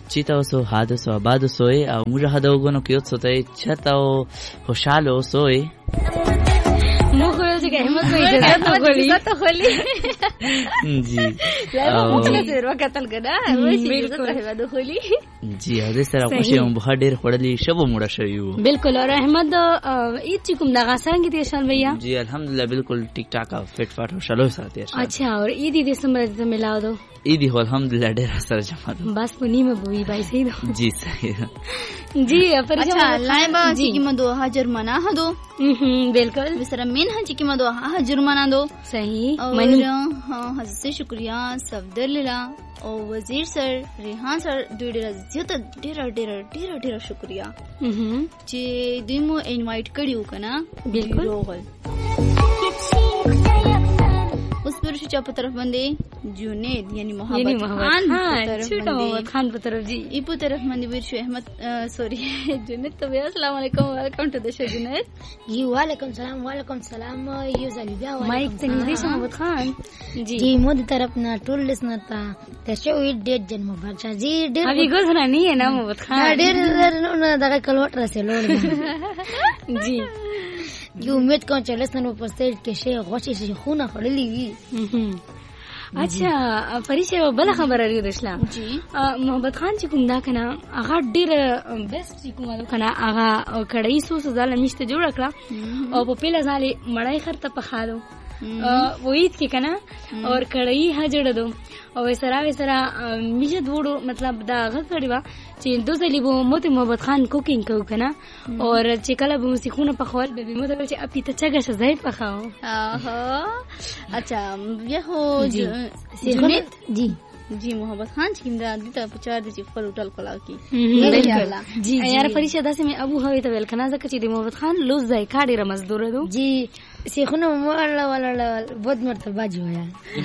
چیتا اوسو حادث و آباد اوسوی او موږ هدوګونو کې اوسوتای چتا او خوشاله اوسوی مو خو چې همت مې اجازه ته خولي جی او څنګه تیر وکتل کنه وای چې زه ته خولي جی هغه سره خوشي هم بخا ډیر خړلې شبو موړه شویو بالکل. اور احمد عید چې کوم دغه څنګه دي شال بھیا؟ جی الحمدلله بالکل ټیک ټاک او فټ فاټ او شلو ساتي. اچھا اور عید دې سمره ته ملاو دو عید هو الحمدلله ډیر سره جمع دو بس په نیمه بوي بای صحیح دو جی صحیح جی فرشا اچھا لایبا چې کیمه دو هاجر منا هدو بالکل بسره مين چې کیمه دو هاجر منا دو صحیح منی حضرت شکریہ صفدر لیلا او وزیر سر ریحان سر دوی ډیر شکریہ چې دوی مو انوایټ کړیو کنه. بالکل. اوس پر شي په طرف باندې جنید یعنی محمد خان په طرف جی ای په طرف باندې ورشو احمد سوري جنید ته السلام علیکم ویلکم ټو د شو جنید. جی وعلیکم سلام یو ځل بیا مایک ته نږدې شه محمد خان جی مو د طرف نه ټول لسنه ته شو ډېر جن مبارک جی ډېر ابي ګوزنا نه نه محمد خان ډېر نو دغه کلوټ رسېلو جی یو امید کوم چې لسنه په سټیج کې شي غوښه شي خونه خړلې وي. اچھا فرشا بل خبر لري دشلا جی محمد خان چې کوم دا کنه هغه ډېر بیسټ چې کوم کنه هغه کړای سو زاله میشته جوړ کړه او په پیله ځاله مړای خرته په خالو وېد کې کنه اور کړای هجړ دو او سره میشه دوړو مطلب دا هغه کړی وا چې دوزلی بو مت محمد خان کوکینګ کو کنه اور چې کله به موسیقونه په خول به مو دا چې اپی ته چګه شزای په خاو اچھا یہ هو جنید جی محمد خان چې دا د ته پچا د چې خپل ټل کلا کی جی یار فرشا داسې مې ابو هوی ته ویل کنه ځکه چې د محمد خان لوز ځای کاډي را مزدور دو جی سیخونه ولا بود مرتبه جوړه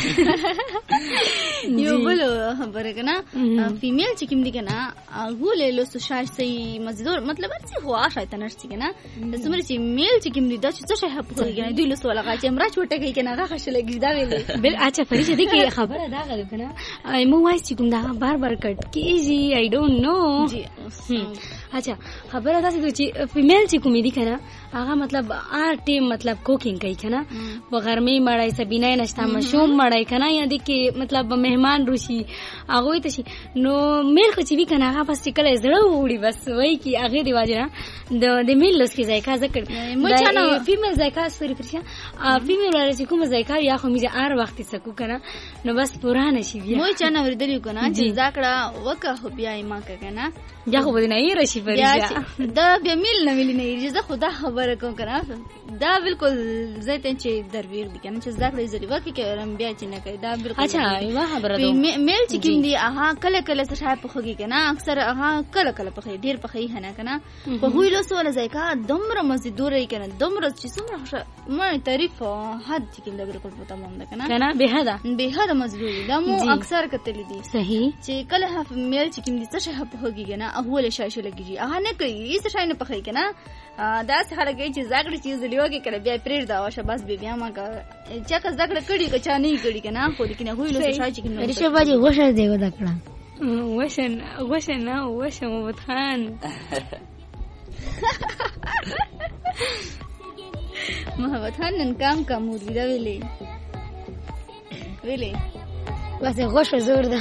یو بل خبره کنه فیمیل چې کوم دي کنه هغه له لوس شای سي مزدور مطلب چې هو شای تنرسي کنه د سمره چې میل چې کوم دي دا چې څه په کنه دی لوس ولا چې امرا چوټه کوي کنه هغه خشلګی دا ویلې بل اچھا فرشا دي کې خبره دا غل کنه مو وایي چې کوم دا بار کټ کیږي آی ډونټ نو جی اچھا خبره دا چې فیمیل چې کوم دي کنه هغه مطلب ټیم مطلب کوکینګ کوي کنه په غرمه مړای سبینه نشتا مشوم مړای کنه یا دي کې مطلب مهمان روشي هغه ته شي نو میل خو چې وی کنه هغه بس کله زړه وړي بس وای کی هغه دی واجه د میل لس کې ځای ذکر مو چانه فیمیل ځای سوري فرشا فیمیل ولر چې کوم ځای یا خو میزه ار وخت سکو کنه نو بس پرانه شي بیا مو چانه وردلی کنه چې ذکر وکه بیا ما کنه یا خو بدنه یې رشي فرشا دا بیا میل نه ویل نه یې خدا خبره کوم کنه دا بالکل زیته چې درویر دي کنه چې ذکر زری وکه کې بیا چې نه کوي دا بالکل اچھا یو خبره ده میل چې کوم دي هغه کله څه شای په خوږي کنه اکثر هغه کله په خوږي ډیر په خوږي نه کنه په هوی له سوال ځکه دمر مزدور یې کنه دمر چې څومره ما تعریف حد چې کوم دا بالکل په تمام ده کنه به حد مزدور دا مو اکثر کتل دي صحیح چې کله میل چې کوم دي څه شای په خوږي کنه هغه له شای لګي هغه نه کوي څه شای نه په خوږي کنه دا څه خلک چې زګړه چیز لیوګه کړه بیا پرېړ دا واشه بس بیا ما کا چې کا زګړه کړي که چا نه کړي کنه خو لیکنه هوی له شای چې کنه رشه باجی غوشه دی ودا کړه وشن نه وشه محمد خان محمد خان نن کام مور دا ویلې بس غوشه زور ده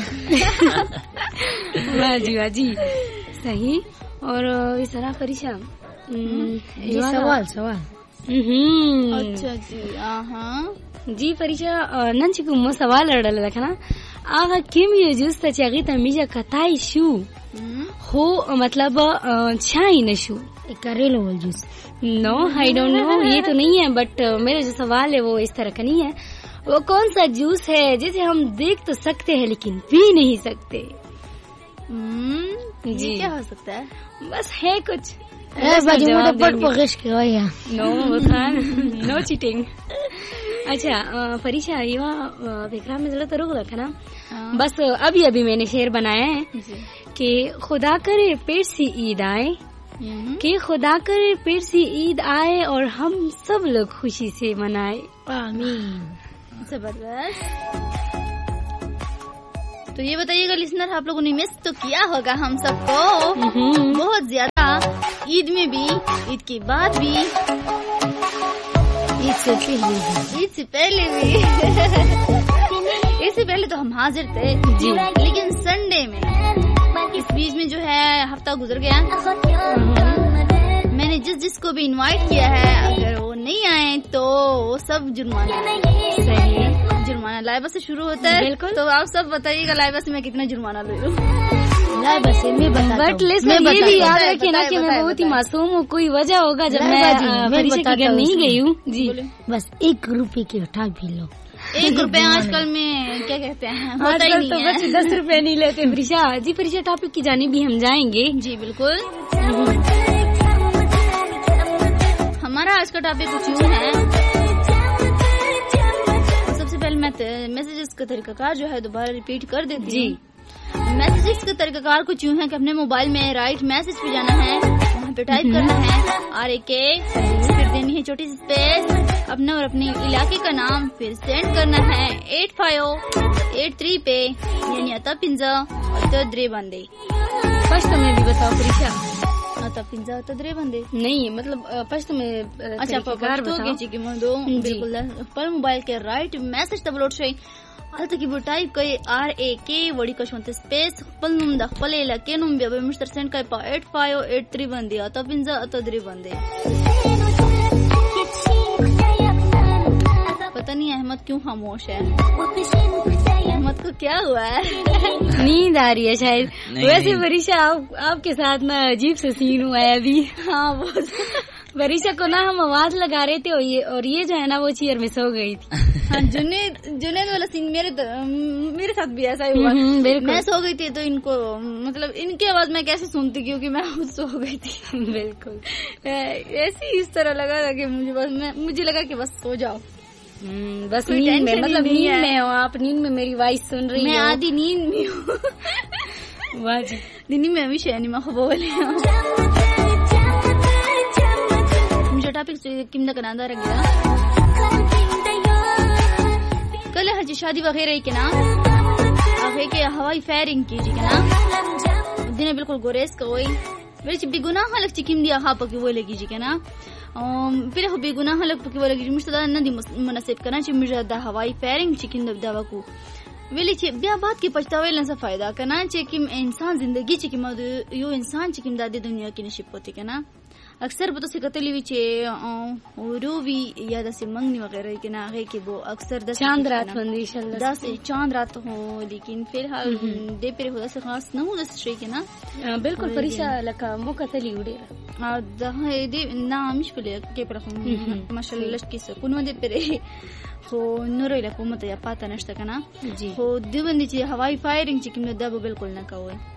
واجی صحیح اور اس طرح فرشا جی سوال اچھا جی جی فرشا نن چې کوم سوال اړل کنه هغه کیم یو جوست چې هغه ته میجه کتای شو خو مطلب چای نشو کریلو ول جوس نو آئی ڈونٹ نو یہ تو نہیں ہے بٹ میرا جو سوال ہے وہ اس طرح کا نہیں ہے وہ کون سا جوس ہے جسے ہم دیکھ تو سکتے ہیں لیکن پی نہیں سکتے جی کیا ہو سکتا ہے بس ہے کچھ نو چیٹنگ اچھا فریشا یہ وکرام میں ضرورت روک رکھا نا بس ابھی میں نے شعر بنایا ہے کہ خدا کرے پیٹ سی عید آئے کہ خدا کرے پیٹ سی عید آئے اور ہم سب لوگ خوشی سے منائے آمین. زبردست. तो ये बताइएगा लिसनर, आप लोगों ने मिस तो किया होगा हम सबको बहुत ज्यादा, ईद में भी, ईद के बाद भी, ईद से पहले भी। इससे पहले तो हम हाजिर थे जी, लेकिन संडे में इस बीच में जो है हफ्ता गुजर गया। मैंने जिसको भी इनवाइट किया है, अगर वो नहीं आए तो वो सब जुर्माना। सही, जुर्माना लाइबा से शुरू होता है। बिल्कुल। तो आप सब बताइएगा लाइबा से मैं कितना जुर्माना ले लूं। लाइबा से मैं बट ये भी याद रखिए ना कि मैं बहुत ही मासूम हूँ, कोई वजह होगा जब मैं परीक्षा के घर नहीं गई हूँ जी। बस 1 रुपए की उठा भी लो। 1 रुपए आजकल में क्या कहते हैं, आजकल तो बच्चे 10 रुपए नहीं लेते। परीक्षा जी, परीक्षा टॉपिक की जानी भी हम जाएंगे जी। बिल्कुल। हमारा आज का टॉपिक कुछ यूँ है। सबसे पहले मैं मैसेजेस का तरीकाकार जो है दोबारा रिपीट कर देती जी। मैसेजेस का तरीकाकार कुछ यूँ है कि अपने मोबाइल में राइट मैसेज पे जाना है, वहाँ पे टाइप करना है RAK, फिर देनी है छोटी सी स्पेस, अपना और अपने इलाके का नाम, फिर सेंड करना है 8583 पे, यानी अता पिंजा अता द्रे बंदे। फर्स्ट में भी बताओ परीक्षा, अता पिंजा अता द्रे बंदे नहीं, मतलब फर्स्ट में अच्छा बिल्कुल। पर मोबाइल के राइट मैसेज तबलोड शे अलता की टाइप कई RAK वड़ी कशोंते स्पेस खपल नुम द खपल इलाके नुम बे मिस्टर सेंड कई 8583 बंदे अता पिंजा अता द्रे बंदे। पता नहीं अहमद क्यों खामोश है, अहमद को क्या हुआ है? नींद आ रही है शायद। वैसे परीक्षा आपके साथ ना अजीब से सीन हुआ है अभी। हाँ बहुत। परीक्षा को ना हम आवाज लगा रहे थे और ये जो है ना वो चेयर में सो गई थी। हाँ, जुनेद वाला सीन मेरे साथ भी ऐसा ही हुआ। मैं सो गई थी तो इनको मतलब इनकी आवाज मैं कैसे सुनती, क्योंकि मैं खुद सो गई थी। बिल्कुल ऐसी इस तरह लगा कि मुझे लगा कि बस सो जाओ। बस नींद में, मतलब नींद में हो आप, नींद में मेरी वॉइस सुन रही है। मैं आधी नींद में हूँ। वाह जी, दिनी में भी शहनी में खबर मुझे टॉपिक किमदा कनादा रख गया। कल हज शादी वगैरह के ना आगे के हवाई फायरिंग की जी के ना दिन बिल्कुल गोरेस का वही मेरे बेगुनाह लग चिकिम दिया खा पकी वो लगी जी के ना फिर हो बेगुनाह लग पकी वो लगी मुझे नदी मुनासिब करना चाहिए मुझे दा हवाई फायरिंग चिकिन दवा को वेली चे बिया बात की पछतावे लन से फायदा करना चाहिए कि इंसान जिंदगी चिकिम यो इंसान चिकिम दादी दुनिया की नसीब होती के ना अक्सर बतो से कतली विचे औरो भी या दसे मंगनी वगैरह के ना है कि वो अक्सर चांद रात बंदी इंशाल्लाह दस चांद रात हो, लेकिन फिलहाल दे पे हो दस खास न हो दस के ना बिल्कुल परीक्षा लका मो कतली उड़े दा दे ना मिश पले के पर माशाल्लाह लष्की से कुनो दे पे हो नूरे ला कुमत या पाता नष्ट कना जी हो दिवंदी ची हवाई फायरिंग ची किम दब बिल्कुल ना का होए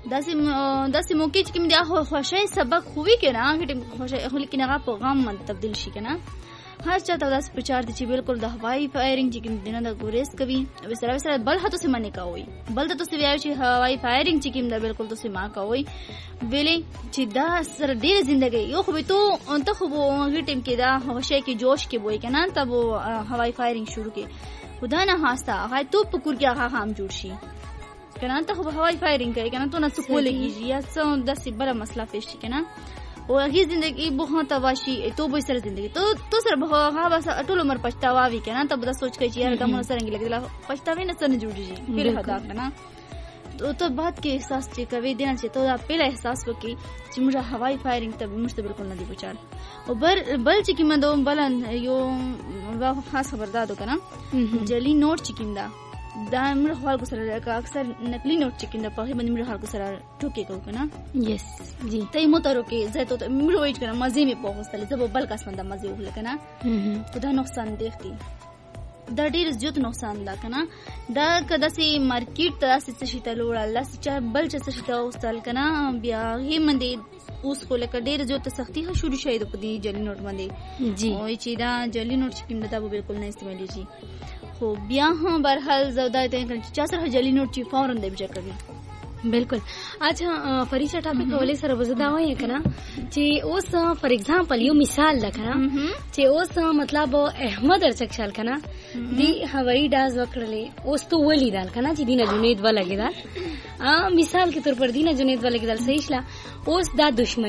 दस मौके की मिया खुशी सबक हुई के ना खुशी लेकिन आप पैगाम मन तब्दील शी के ना हर चाहता दस प्रचार दी बिल्कुल द हवाई फायरिंग की दिन द गुरेस कभी वैसा बल हाथों से मने का होई बल तो से व्यावची हवाई फायरिंग की द बिल्कुल तो से मां का होई वेले चिदा सर देर जिंदगी यो खबे तो अंत खबो ही टीम के दा खुशी के जोश के बोई के ना तब वो हवाई फायरिंग शुरू के खुदा ना हास्ता हाय तो पुकुर के हम जुड़शी कना तो हवाई फायरिंग करे कना तो ना सुको लगी जी या सो दस बड़ा मसला पेश के ना और ही जिंदगी बहुत तवाशी तो वो सर जिंदगी तो सर हा बस अटोलो मर पछतावा भी के ना तब बस सोच के यार दम सरंगी लगला पछतावे न सन जुड़ी जी फिर हदा ना तो बात के एहसास चे कवे देना चाहिए तो पहला एहसास बकी जी मुझे हवाई फायरिंग तब मुझे बिल्कुल नदी विचार और बल चिकिम दो बलन यो खास खबरदार दो कना जली नोट चिकिमदा दामर हाल को सर अक्सर नकली नोट चिकिन द पहे बनी हाल को सर ठोके को ना यस जी तई मोतरो के जैतो तो मिरो वेट करना मजे में पहुंचले जब बल का संदा मजे उले कना खुदा नुकसान देखती द डेर जुत नुकसान दा कना द कदसी मार्केट तसी शिता लोड़ा अल्लाह से चाहे बल से शिता उस्तल कना बिया ही मंदे उसको लेकर डेर जुत सख्ती है शुरू शायद पदी जली नोट मंदे जी ओई चीदा जली नोट चिकिन दा वो बिल्कुल नहीं इस्तेमाल जी हो बिया हां बरहाल जवदा ते चासर जली नोट ची फौरन दे बजा कभी بالکل. اچھا فریشا ټاپک کولای سره وزدا وایي کنه چې اوس فار ایگزامپل یو مثال ده کنه چې اوس مطلب احمد ارچک شال کنه دی هوایی ډاز وکړلې اوس تو ولی دال کنه چې دینه جنید ولګیدل مثال کې تر پر دینه جنید ولګیدل صحیح شلا اوس دا دشمن